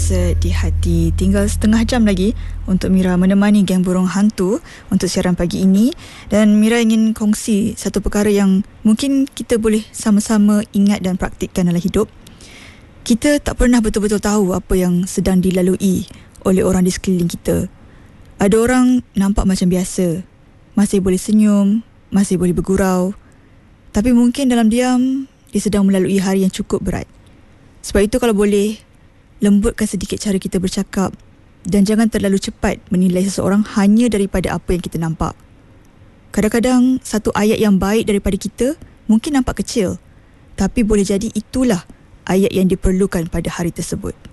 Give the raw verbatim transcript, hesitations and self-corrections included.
rasa di hati. Tinggal setengah jam lagi untuk Mira menemani geng burung hantu untuk siaran pagi ini. Dan Mira ingin kongsi satu perkara yang mungkin kita boleh sama-sama ingat dan praktikkan dalam hidup. Kita tak pernah betul-betul tahu apa yang sedang dilalui oleh orang di sekeliling kita. Ada orang nampak macam biasa, masih boleh senyum, masih boleh bergurau. Tapi mungkin dalam diam, dia sedang melalui hari yang cukup berat. Sebab itu kalau boleh, lembutkan sedikit cara kita bercakap dan jangan terlalu cepat menilai seseorang hanya daripada apa yang kita nampak. Kadang-kadang satu ayat yang baik daripada kita mungkin nampak kecil, tapi boleh jadi itulah ayat yang diperlukan pada hari tersebut.